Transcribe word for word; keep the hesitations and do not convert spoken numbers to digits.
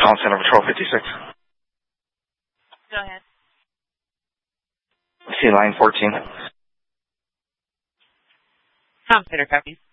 Call Center Patrol fifty-six. Go ahead. See line fourteen. Tom Center copies.